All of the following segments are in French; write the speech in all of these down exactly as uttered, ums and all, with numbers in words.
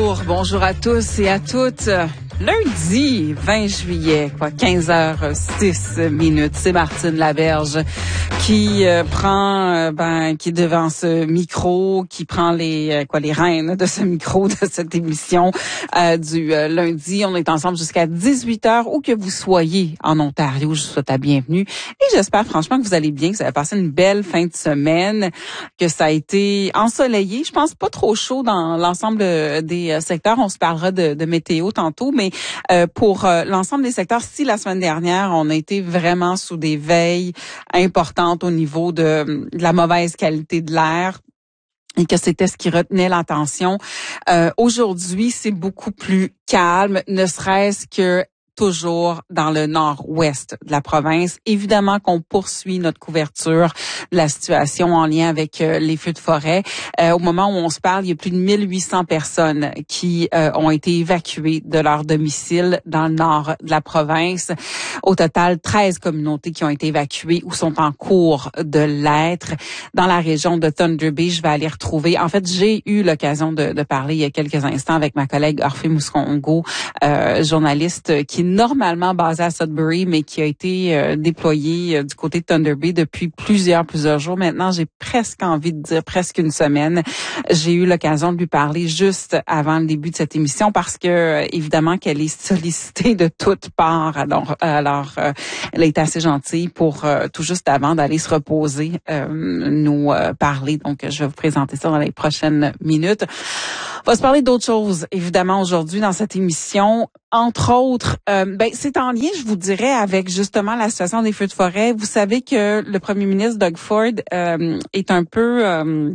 bonjour, bonjour à tous et à toutes. Lundi vingt juillet, quoi, quinze heures six minutes. C'est Martine Laberge qui euh, prend, euh, ben, qui est devant ce micro, qui prend les, euh, quoi, les rênes de ce micro, de cette émission euh, du euh, lundi. On est ensemble jusqu'à dix-huit heures, où que vous soyez en Ontario. Je vous souhaite la bienvenue et j'espère franchement que vous allez bien, que vous avez passé une belle fin de semaine, que ça a été ensoleillé. Je pense pas trop chaud dans l'ensemble des secteurs. On se parlera de, de météo tantôt, mais Euh, pour euh, l'ensemble des secteurs, si la semaine dernière, on a été vraiment sous des veilles importantes au niveau de, de la mauvaise qualité de l'air et que c'était ce qui retenait l'attention, euh, aujourd'hui, c'est beaucoup plus calme, ne serait-ce que toujours dans le nord-ouest de la province. Évidemment qu'on poursuit notre couverture de la situation en lien avec euh, les feux de forêt. Euh, au moment où on se parle, il y a plus de mille huit cents personnes qui euh, ont été évacuées de leur domicile dans le nord de la province. Au total, treize communautés qui ont été évacuées ou sont en cours de l'être. Dans la région de Thunder Bay, je vais aller retrouver. En fait, j'ai eu l'occasion de, de parler il y a quelques instants avec ma collègue Orphée Mouscongo, euh, journaliste qui normalement basé à Sudbury, mais qui a été euh, déployé euh, du côté de Thunder Bay depuis plusieurs, plusieurs jours. Maintenant, j'ai presque envie de dire presque une semaine. J'ai eu l'occasion de lui parler juste avant le début de cette émission parce que, euh, évidemment, qu'elle est sollicitée de toutes parts. Alors, alors euh, elle a été assez gentille pour euh, tout juste avant d'aller se reposer, euh, nous euh, parler. Donc, je vais vous présenter ça dans les prochaines minutes. On va se parler d'autres choses, évidemment, aujourd'hui dans cette émission. Entre autres, euh, ben c'est en lien, je vous dirais, avec justement la situation des feux de forêt. Vous savez que le premier ministre Doug Ford euh, est un peu euh,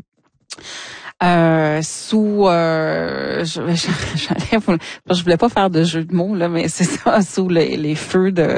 euh, sous, euh, je, je, j'allais, je voulais pas faire de jeu de mots là, mais c'est ça, sous les, les feux de,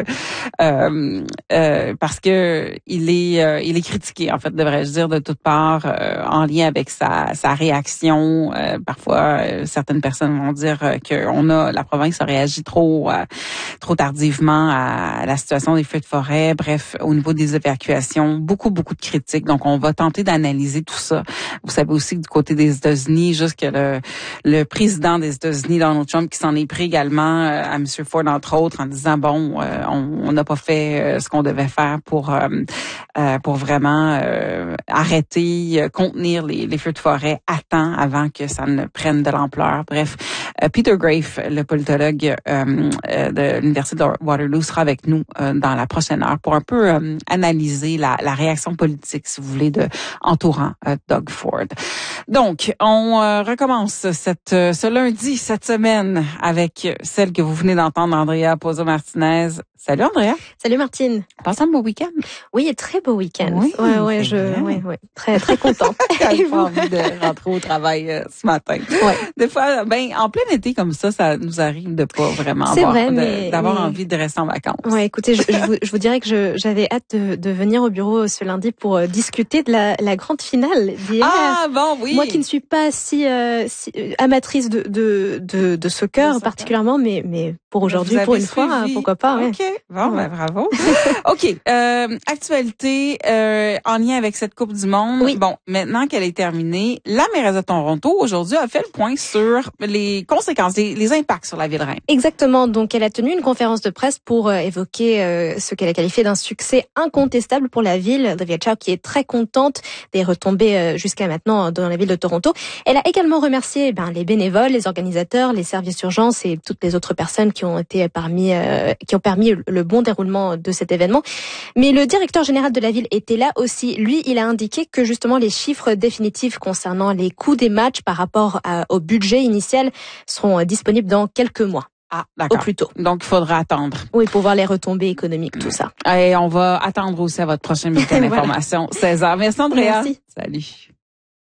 euh, euh, parce que il est, euh, il est critiqué en fait, devrais-je dire, de toutes parts euh, en lien avec sa, sa réaction. Euh, parfois, euh, certaines personnes vont dire euh, que on a, la province a réagi trop, euh, trop tardivement à la situation des feux de forêt. Bref, au niveau des évacuations, beaucoup, beaucoup de critiques. Donc, on va tenter d'analyser tout ça. Vous savez aussi que du côté des États-Unis, juste que le, le président des États-Unis, Donald Trump, qui s'en est pris également euh, à M. Ford, entre autres, en disant, bon, euh, on n'a pas fait euh, ce qu'on devait faire pour euh, euh, pour vraiment euh, arrêter, euh, contenir les, les feux de forêt à temps avant que ça ne prenne de l'ampleur. Bref, euh, Peter Graefe, le politologue euh, euh, de l'Université de Waterloo, sera avec nous euh, dans la prochaine heure pour un peu euh, analyser la, la réaction politique, si vous voulez, de entourant euh, Doug Ford. Donc, on euh, recommence cette euh, ce lundi, cette semaine, avec celle que vous venez d'entendre, Andrea Pozo-Martinez. Salut Andrea. Salut Martine. Passe un beau week-end. Oui, très beau week-end. Oui, ouais, ouais, je, ouais, ouais, très, très contente. J'ai pas envie de rentrer au travail euh, ce matin. Ouais. Des fois, ben, en plein été comme ça, ça nous arrive de pas vraiment C'est avoir, vrai, de, mais, d'avoir mais... envie de rester en vacances. Ouais, écoutez, je, je, vous, je vous dirais que je, j'avais hâte de, de venir au bureau ce lundi pour euh, discuter de la, la grande finale d'hier. Ah bon, oui. Moi qui ne suis pas si, euh, si euh, amatrice de, de, de, de soccer, de particulièrement, mais, mais pour aujourd'hui, pour une suivi. fois, pourquoi pas. Ouais. Ok, bon, ben bravo. OK. Euh, actualité euh, en lien avec cette Coupe du Monde. Oui. Bon, maintenant qu'elle est terminée, la mairesse de Toronto, aujourd'hui, a fait le point sur les conséquences, les, les impacts sur la ville-reine. Exactement. Donc, elle a tenu une conférence de presse pour euh, évoquer euh, ce qu'elle a qualifié d'un succès incontestable pour la ville. Olivia Chow, qui est très contente des retombées euh, jusqu'à maintenant dans la ville de Toronto. Elle a également remercié ben, les bénévoles, les organisateurs, les services d'urgence et toutes les autres personnes qui ont été parmi, euh, qui ont permis le bon déroulement de cet événement. Mais le directeur général de la ville était là aussi. Lui, il a indiqué que justement les chiffres définitifs concernant les coûts des matchs par rapport à, au budget initial seront disponibles dans quelques mois. Ah, d'accord. Au plus tôt. Donc, il faudra attendre. Oui, pour voir les retombées économiques, tout ça. Et on va attendre aussi à votre prochaine bulletin d'information, voilà. seize heures. Merci, Andrea. Merci. Salut.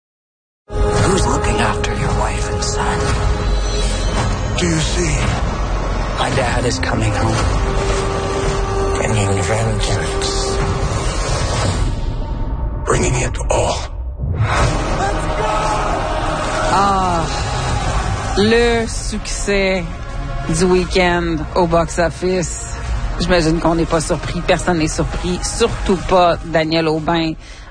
Who's looking after your wife and son? Do you see? My dad is coming home. Bringing vengeance. Bringing it all. Let's go! Ah, le succès du week-end au box-office. J'imagine qu'on n'est pas surpris. Personne n'est surpris. Surtout pas Daniel Aubin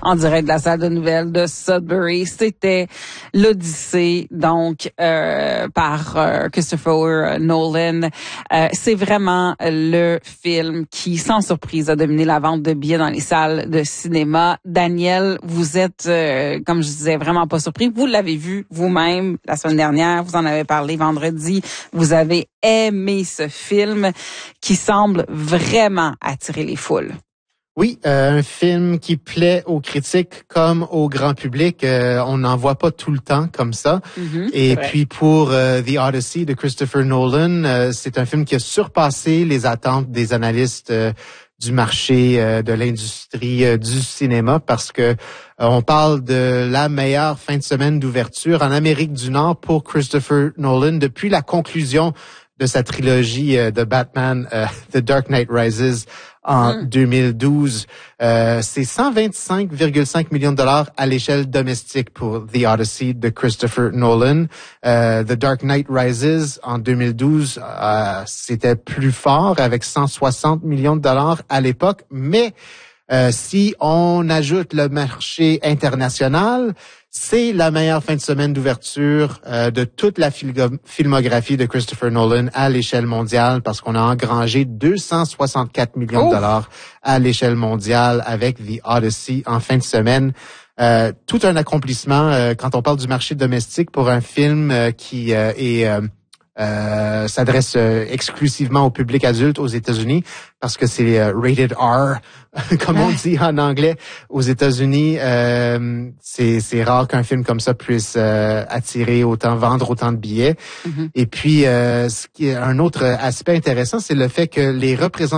en direct de la salle de nouvelles de Sudbury. C'était l'Odyssée, donc euh, par euh, Christopher Nolan. Euh, c'est vraiment le film qui, sans surprise, a dominé la vente de billets dans les salles de cinéma. Daniel, vous êtes, euh, comme je disais, vraiment pas surpris. Vous l'avez vu vous-même la semaine dernière. Vous en avez parlé vendredi. Vous avez aimé ce film qui semble vraiment attirer les foules. Oui, euh, un film qui plaît aux critiques comme au grand public. Euh, on n'en voit pas tout le temps comme ça. Mm-hmm, Et puis pour euh, The Odyssey de Christopher Nolan, euh, c'est un film qui a surpassé les attentes des analystes euh, du marché euh, de l'industrie euh, du cinéma parce que euh, on parle de la meilleure fin de semaine d'ouverture en Amérique du Nord pour Christopher Nolan depuis la conclusion de sa trilogie euh, de Batman, euh, The Dark Knight Rises en mmh. deux mille douze. Euh, c'est cent vingt-cinq virgule cinq millions de dollars à l'échelle domestique pour The Odyssey de Christopher Nolan. Euh, The Dark Knight Rises en deux mille douze, euh, c'était plus fort avec cent soixante millions de dollars à l'époque, mais euh, si on ajoute le marché international, c'est la meilleure fin de semaine d'ouverture euh, de toute la filgo- filmographie de Christopher Nolan à l'échelle mondiale parce qu'on a engrangé deux cent soixante-quatre millions de dollars à l'échelle mondiale avec The Odyssey en fin de semaine. Euh, tout un accomplissement euh, quand on parle du marché domestique pour un film euh, qui euh, est... Euh, Euh, s'adresse euh, exclusivement au public adulte aux États-Unis parce que c'est euh, rated R, comme on dit en anglais aux États-Unis. Euh, c'est, c'est rare qu'un film comme ça puisse euh, attirer autant, vendre autant de billets. Mm-hmm. Et puis, euh, ce qui est un autre aspect intéressant, c'est le fait que les représentants